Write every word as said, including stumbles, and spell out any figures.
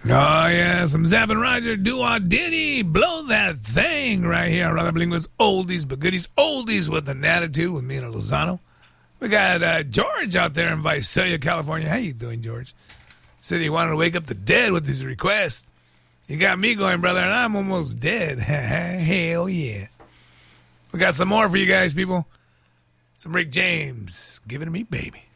Oh, yeah, some Zapp and Roger, do our Diddy, blow that thing right here on Rather Bling with oldies but goodies, oldies with an attitude with me and Lozano. We got uh, George out there in Visalia, California. How you doing, George? Said he wanted to wake up the dead with his request. You got me going, brother, and I'm almost dead. Hell yeah. We got some more for you guys, people. Some Rick James. Give it to me, baby.